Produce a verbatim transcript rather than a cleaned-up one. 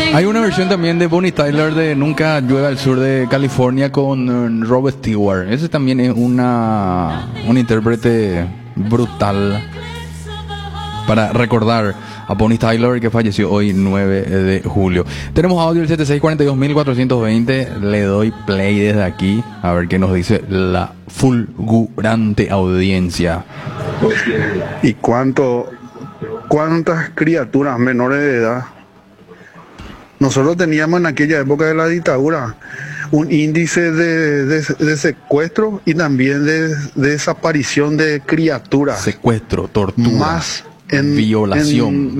Hay una versión también de Bonnie Tyler de Nunca llueve al sur de California con uh, Rob Stewart. Ese también es una un intérprete brutal para recordar a Bonnie Tyler, que falleció hoy nueve de julio. Tenemos audio el setenta y seis cuarenta y dos mil cuatrocientos veinte. Le doy play desde aquí a ver qué nos dice la fulgurante audiencia. ¿Y cuánto, cuántas criaturas menores de edad? Nosotros teníamos en aquella época de la dictadura un índice de, de, de secuestro y también de, de desaparición de criaturas. Secuestro, tortura, más en, violación. En